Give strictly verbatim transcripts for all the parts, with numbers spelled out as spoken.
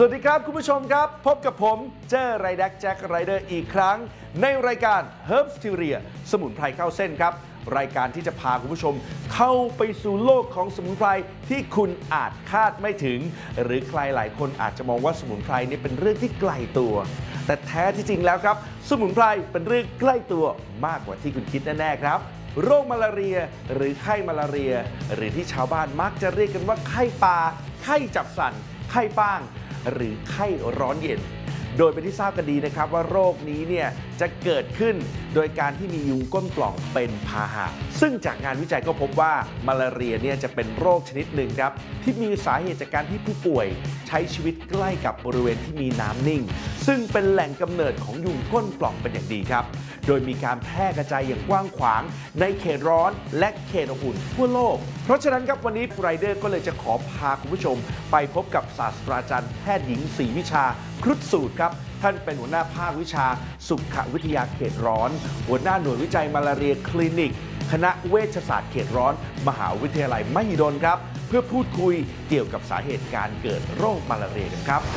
วัสดีครับคุณผู้ชมครับพบกับผมเจ้ไรแดกแจ็คไรเดอร์อีกครั้งในรายการ Herbsteria สมุนไพรเข้าเส้นครับรายการที่จะพาคุณผู้ชมเข้าไปสู่โลกของสมุนไพรที่คุณอาจคาดไม่ถึงหรือใครหลายคนอาจจะมองว่าสมุนไพรนี่เป็นเรื่องที่ไกลตัวแต่แท้ที่จริงแล้วครับสมุนไพรเป็นเรื่องใกล้ตัวมากกว่าที่คุณคิดแน่ๆครับโรคมาลาเรียหรือไข้มาลาเรียหรือที่ชาวบ้านมักจะเรียกกันว่าไข้ปลาไข้จับสั่นไข้ป้างหรือไข้ร้อนเย็นโดยเป็นที่ทราบกันดีนะครับว่าโรคนี้เนี่ยจะเกิดขึ้นโดยการที่มียุงก้นปล่องเป็นพาหะซึ่งจากงานวิจัยก็พบว่ามาลาเรียเนี่ยจะเป็นโรคชนิดหนึ่งครับที่มีสาเหตุจากการที่ผู้ป่วยใช้ชีวิตใกล้กับบริเวณที่มีน้ำนิ่งซึ่งเป็นแหล่งกำเนิดของยุงก้นปล่องเป็นอย่างดีครับโดยมีการแพร่กระจายอย่างกว้างขวางในเขตร้อนและเขตอบอุ่นทั่วโลกเพราะฉะนั้นครับวันนี้ไรเดอร์ก็เลยจะขอพาคุณผู้ชมไปพบกับศาสตราจารย์แพทย์หญิงศรีวิชาครุฑสูตรครับท่านเป็นหัวหน้าภาควิชาสุขวิทยาเขตร้อนหัวหน้าหน่วยวิจัยมาลาเรียคลินิกคณะเวชศาสตร์เขตร้อนมหาวิทยาลัยมหิดลครับเพื่อพูดคุยเกี่ยวกับสาเหตุการเกิดโรคมาลาเรียกันครับ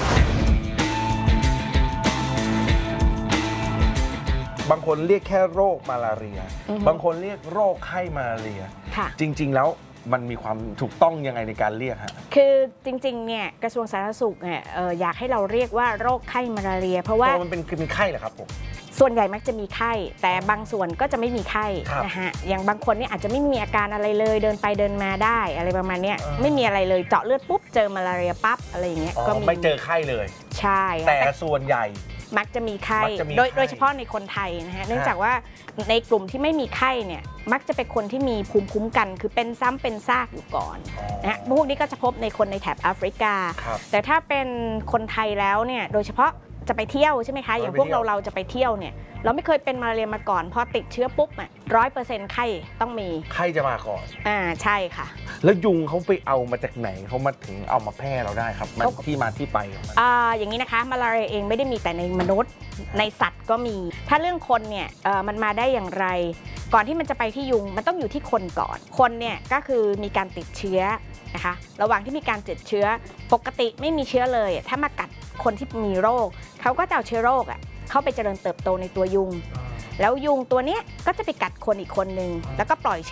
บางคนเรียกแค่โรคมาลาเรียบางคนเรียกโรคไข้มาลาเรียจริงๆแล้วมันมีความถูกต้องยังไงในการเรียกฮะคือจริงๆเนี่ยกระทรวงสาธารณสุขเนี่ยอออยากให้เราเรียกว่าโรคไข้มาลาเรียเพราะว่ามันเป็นเป็นไข้เหรอครับผมส่วนใหญ่มักจะมีไข้แต่บางส่วนก็จะไม่มีไข้นะฮะอย่างบางคนเนี่ยอาจจะไม่มีอาการอะไรเลยเดินไปเดินมาได้อะไรประมาณนี้ไม่มีอะไรเลยเจาะเลือดปุ๊บเจอมาลาเรียปั๊บอะไรอย่างเงี้ยก็ไม่เจอไข้เลยใช่แต่ส่วนใหญ่มักจะมีไข้โดยโดยเฉพาะในคนไทยนะฮะเนื่องจากว่าในกลุ่มที่ไม่มีไข้เนี่ยมักจะเป็นคนที่มีภูมิคุ้มกันคือเป็นซ้ำเป็นซากอยู่ก่อนนะฮะพวกนี้ก็จะพบในคนในแถบแอฟริกาแต่ถ้าเป็นคนไทยแล้วเนี่ยโดยเฉพาะจะไปเที่ยวใช่ไหมคะอย่างพวกเราเราจะไปเที่ยวเนี่ยเราไม่เคยเป็นมาลาเรียมาก่อนพอติดเชื้อปุ๊บอ่ะร้อยเปอร์เซ็นต์ไข้ต้องมีไข้จะมาก่อนอ่าใช่ค่ะแล้วยุงเขาไปเอามาจากไหนเขามาถึงเอามาแพร่เราได้ครับมันที่มาที่ไปของมันอ่าอย่างนี้นะคะมาลาเรียเองไม่ได้มีแต่ในมนุษย์ในสัตว์ก็มีถ้าเรื่องคนเนี่ยเอ่อมันมาได้อย่างไรก่อนที่มันจะไปที่ยุงมันต้องอยู่ที่คนก่อนคนเนี่ยก็คือมีการติดเชื้อนะคะระหว่างที่มีการติดเชื้อปกติไม่มีเชื้อเลยถ้ามากัดคนที่มีโรคเขาก็จะเอาเชื้อโรคอ่ะเข้าไปเจริญเติบโตในตัวยุงแล้วยุงตัวนี้ก็จะไปกัดคนอีกคนนึงแล้วก็ปล่อยเชื้อ